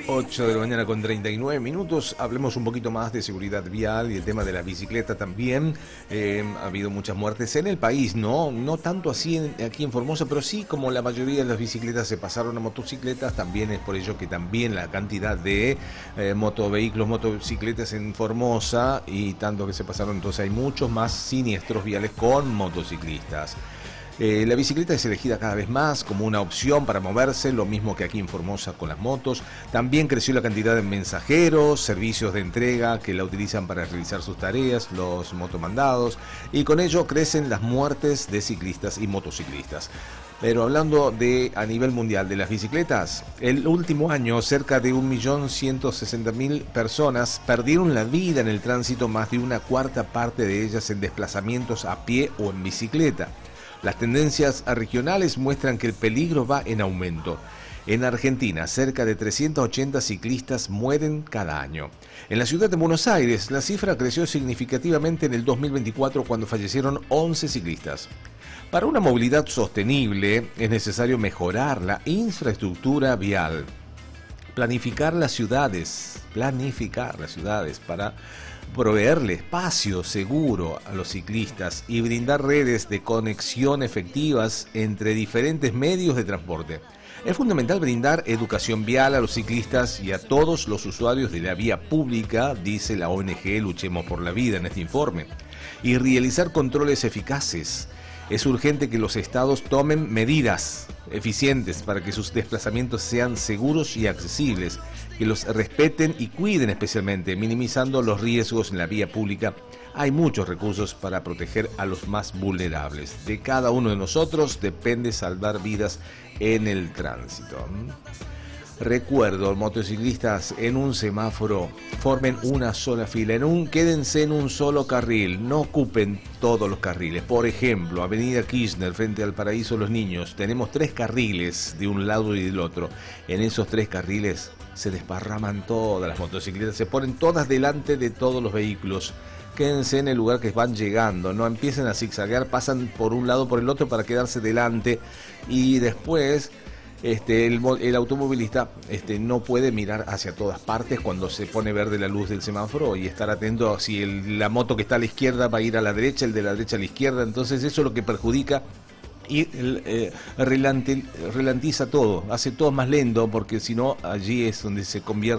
8 de la mañana con 39 minutos. Hablemos un poquito más de seguridad vial y el tema de la bicicleta también. Ha habido muchas muertes en el país, no tanto así aquí en Formosa, pero sí, como la mayoría de las bicicletas se pasaron a motocicletas, también es por ello que también la cantidad de motocicletas en Formosa y tanto que se pasaron, entonces hay muchos más siniestros viales con motociclistas. La bicicleta es elegida cada vez más como una opción para moverse, lo mismo que aquí en Formosa con las motos. También creció la cantidad de mensajeros, servicios de entrega que la utilizan para realizar sus tareas, los motomandados, y con ello crecen las muertes de ciclistas y motociclistas. Pero hablando de a nivel mundial de las bicicletas, el último año cerca de 1.160.000 personas perdieron la vida en el tránsito, más de una cuarta parte de ellas en desplazamientos a pie o en bicicleta. Las tendencias regionales muestran que el peligro va en aumento. En Argentina, cerca de 380 ciclistas mueren cada año. En la ciudad de Buenos Aires, la cifra creció significativamente en el 2024 cuando fallecieron 11 ciclistas. Para una movilidad sostenible es necesario mejorar la infraestructura vial. Planificar las ciudades para proveerle espacio seguro a los ciclistas y brindar redes de conexión efectivas entre diferentes medios de transporte. Es fundamental brindar educación vial a los ciclistas y a todos los usuarios de la vía pública, dice la ONG Luchemos por la Vida en este informe, y realizar controles eficaces. Es urgente que los estados tomen medidas eficientes para que sus desplazamientos sean seguros y accesibles, que los respeten y cuiden especialmente, minimizando los riesgos en la vía pública. Hay muchos recursos para proteger a los más vulnerables. De cada uno de nosotros depende salvar vidas en el tránsito. Recuerdo, motociclistas en un semáforo formen una sola fila, quédense en un solo carril, no ocupen todos los carriles. Por ejemplo, Avenida Kirchner frente al Paraíso Los Niños, tenemos 3 carriles de un lado y del otro. En esos 3 carriles se desparraman todas las motocicletas, se ponen todas delante de todos los vehículos. Quédense en el lugar que van llegando, no empiecen a zigzaguear, pasan por un lado por el otro para quedarse delante y después el automovilista no puede mirar hacia todas partes cuando se pone verde la luz del semáforo y estar atento a si la moto que está a la izquierda va a ir a la derecha, el de la derecha a la izquierda. Entonces eso es lo que perjudica y ralentiza todo, hace todo más lento, porque si no allí es donde se convierte